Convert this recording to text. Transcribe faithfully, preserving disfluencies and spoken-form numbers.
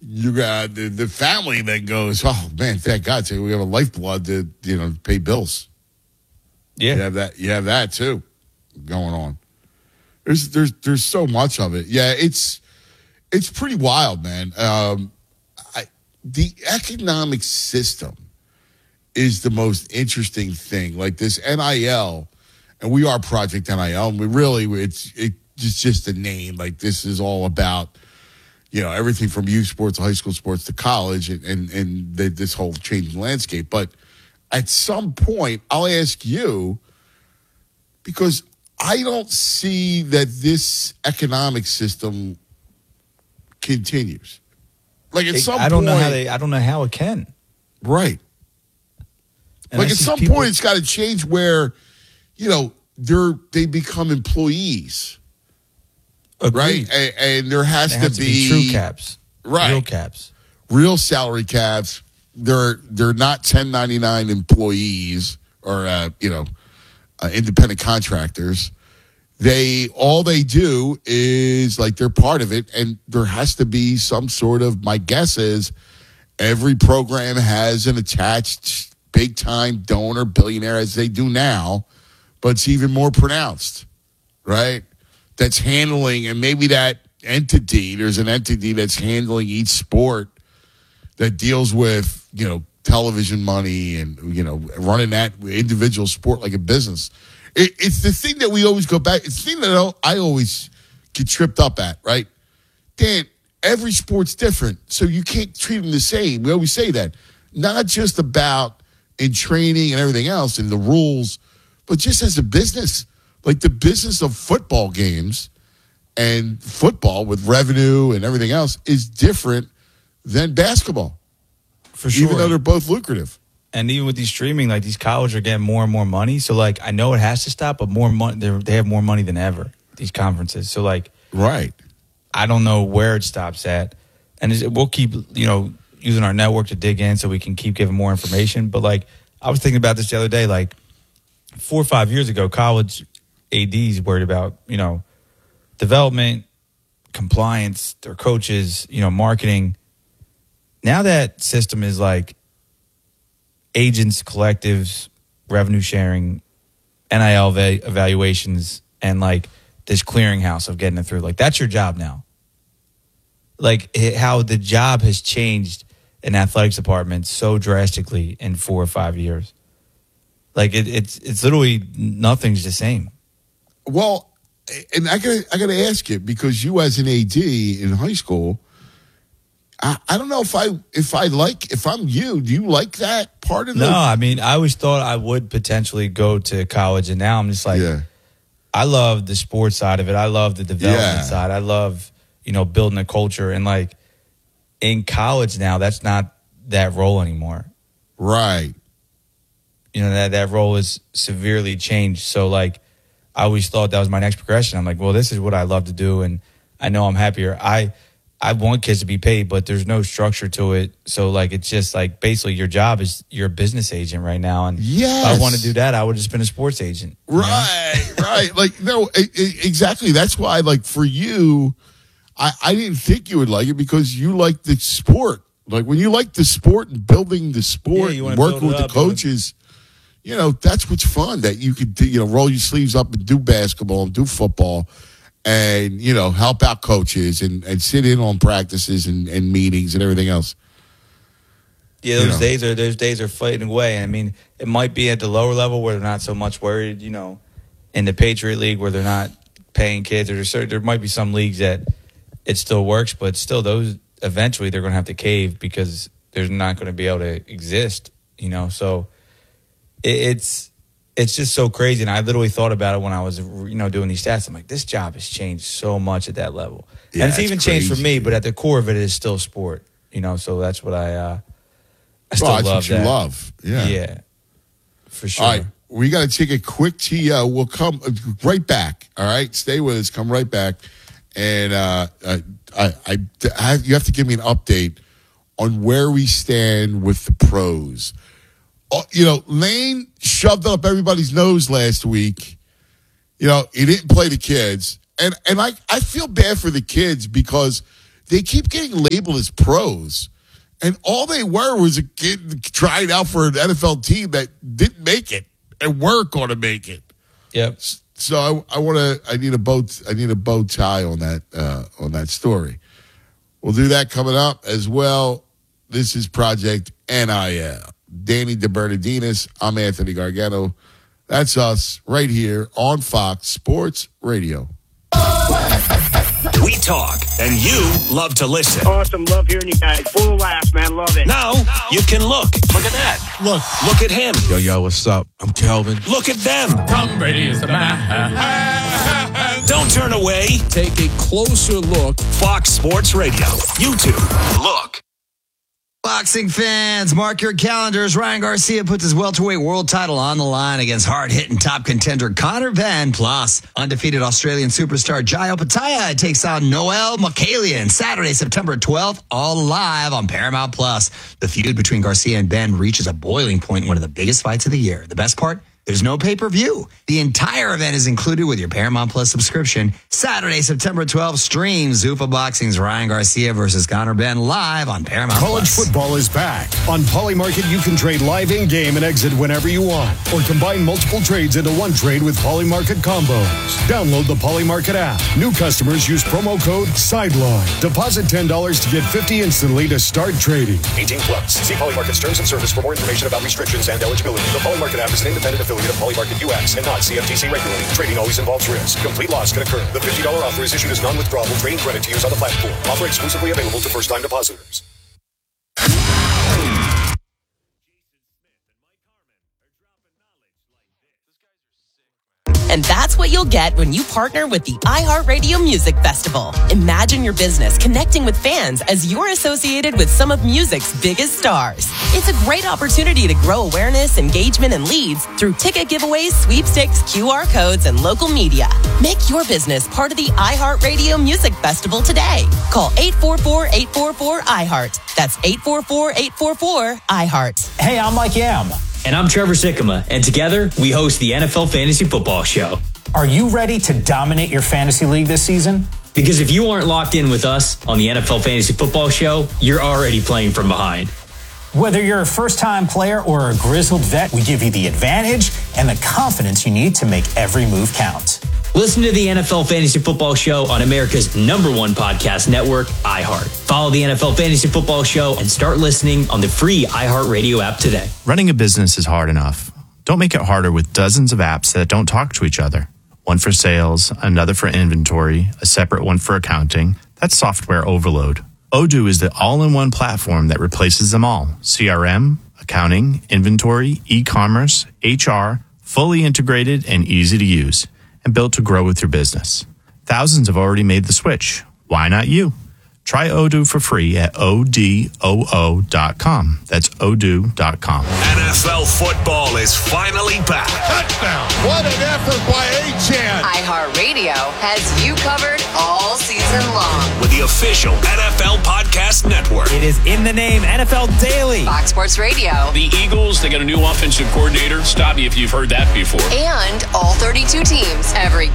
you got the, the family that goes, oh man, thank God, we have a lifeblood to you know pay bills. Yeah, you have that. You have that too going on. There's there's there's so much of it. Yeah, it's it's pretty wild, man. Um, I, the economic system is the most interesting thing. Like this N I L, and we are Project N I L, and we really it's it, it's just a name. Like this is all about. You know, everything from youth sports to high school sports to college and, and, and the, this whole changing landscape. But at some point, I'll ask you, because I don't see that this economic system continues. Like at it, some I don't point. know how they, I don't know how it can. Right. And like I at see some people, point, it's got to change where, you know, they're, they become employees. Agreed. Right, and, and there has, there to, has to be, be true caps, right? Real caps, real salary caps. They're they're not ten ninety-nine employees or uh, you know uh, independent contractors. They all they do is like they're part of it, and there has to be some sort of. My guess is every program has an attached big time donor billionaire as they do now, but it's even more pronounced, right? That's handling, and maybe that entity, there's an entity that's handling each sport that deals with, you know, television money and, you know, running that individual sport like a business. It, it's the thing that we always go back. It's the thing that I always get tripped up at, right? Dan, every sport's different, so you can't treat them the same. We always say that. Not just about in training and everything else and the rules, but just as a business. Like the business of football games and football with revenue and everything else is different than basketball. For sure. Even though they're both lucrative. And even with these streaming, like these colleges are getting more and more money. So like I know it has to stop, but more money, they have more money than ever, these conferences. So like, right. I don't know where it stops at. And we'll keep, you know, using our network to dig in so we can keep giving more information. But like, I was thinking about this the other day, like four or five years ago, college A Ds worried about, you know, development, compliance, their coaches, you know, marketing. Now that system is like agents, collectives, revenue sharing, N I L va- evaluations, and like this clearinghouse of getting it through. Like that's your job now. Like it, how the job has changed in athletics departments so drastically in four or five years. Like it, it's it's literally nothing's the same. Well, and I gotta I gotta ask you, because you as an A D in high school, I, I don't know if I if I like if I'm you, do you like that part of it? No, I mean I always thought I would potentially go to college, and now I'm just like, yeah. I love the sports side of it. I love the development Yeah. side. I love, you know, building a culture, and like in college now, that's not that role anymore. Right. You know, that that role is severely changed. So like, I always thought that was my next progression. I'm like, well, this is what I love to do, and I know I'm happier. I I want kids to be paid, but there's no structure to it. So like, it's just like basically your job is you're a business agent right now, and yes. if I want to do that, I would have just been a sports agent. Right, right. Like no, it, it, exactly. That's why, like for you, I I didn't think you would like it because you like the sport. Like when you like the sport and building the sport, Yeah, and working with the coaches. You know, that's what's fun, that you could, you know, roll your sleeves up and do basketball and do football and, you know, help out coaches and, and sit in on practices and, and meetings and everything else. Yeah, those You know. days are those days are fading away. I mean, it might be at the lower level where they're not so much worried, you know, in the Patriot League where they're not paying kids, or there's certain, there might be some leagues that it still works, but still those eventually they're going to have to cave because they're not going to be able to exist, you know, so it's it's just so crazy. And I literally thought about it when I was, you know, doing these stats. I'm like, this job has changed so much at that level. Yeah, and it's it's even changed for crazy. me, but at the core of it is still sport, you know, so that's what I, uh, I still Well, that's love what you that. love. Yeah. Yeah, for sure. All right. We got to take a quick T O. We'll come right back. All right. Stay with us. Come right back. And uh, I, I, I, I, you have to give me an update on where we stand with the pros. Oh, you know, Lane shoved up everybody's nose last week. You know, he didn't play the kids. And and I, I feel bad for the kids because they keep getting labeled as pros. And all they were was a kid trying out for an N F L team that didn't make it and weren't going to make it. Yep. So I, I want to. I need a bow. I need a bow tie on that. Uh, on that story. We'll do that coming up as well. This is Project N I L. Danny DeBernardinis. I'm Anthony Gargano. That's us right here on Fox Sports Radio. We talk, and you love to listen. Awesome. Love hearing you guys. Full laughs, man. Love it. Now, you can look. Look at that. Look. Look at him. Yo, yo, what's up? I'm Kelvin. Look at them. Tom Brady is the man. Don't turn away. Take a closer look. Fox Sports Radio. YouTube. Look. Boxing fans, mark your calendars. Ryan Garcia puts his welterweight world title on the line against hard-hitting top contender Conor Benn. Plus, undefeated Australian superstar Jai Opetaia takes on Noel Mokalian Saturday, September twelfth, all live on Paramount Plus. The feud between Garcia and Benn reaches a boiling point in one of the biggest fights of the year. The best part? There's no pay-per-view. The entire event is included with your Paramount Plus subscription. Saturday, September twelfth, stream Zuffa Boxing's Ryan Garcia versus Conor Benn live on Paramount College Plus. football is back. On Polymarket, you can trade live in-game and exit whenever you want, or combine multiple trades into one trade with Polymarket combos. Download the Polymarket app. New customers use promo code SIDELINE. Deposit ten dollars to get fifty dollars instantly to start trading. eighteen plus. See Polymarket's terms and service for more information about restrictions and eligibility. The Polymarket app is an independent affiliate of Polymarket U S and not C F T C regulated. Trading always involves risk. Complete loss can occur. The fifty dollars offer is issued as non-withdrawable trading credit to use on the platform. Offer exclusively available to first-time depositors. And that's what you'll get when you partner with the iHeartRadio Music Festival. Imagine your business connecting with fans as you're associated with some of music's biggest stars. It's a great opportunity to grow awareness, engagement, and leads through ticket giveaways, sweepstakes, Q R codes, and local media. Make your business part of the iHeartRadio Music Festival today. Call eight four four, eight four four, I heart. That's eight four four, eight four four, I heart. Hey, I'm Mike Yam. And I'm Trevor Sikkema, and together we host the N F L Fantasy Football Show. Are you ready to dominate your fantasy league this season? Because if you aren't locked in with us on the N F L Fantasy Football Show, you're already playing from behind. Whether you're a first-time player or a grizzled vet, we give you the advantage and the confidence you need to make every move count. Listen to the N F L Fantasy Football Show on America's number one podcast network, iHeart. Follow the N F L Fantasy Football Show and start listening on the free iHeartRadio app today. Running a business is hard enough. Don't make it harder with dozens of apps that don't talk to each other. One for sales, another for inventory, a separate one for accounting. That's software overload. Odoo is the all-in-one platform that replaces them all. C R M, accounting, inventory, e-commerce, H R, fully integrated and easy to use, and built to grow with your business. Thousands have already made the switch. Why not you? Try Odoo for free at O D O O dot com. That's odoo dot com. N F L football is finally back. Touchdown. What an effort by A-Chan. iHeartRadio has you covered all season long. With the official N F L Podcast Network. It is in the name, N F L Daily. Fox Sports Radio. The Eagles, they got a new offensive coordinator. Stop me if you've heard that before. And all thirty-two teams every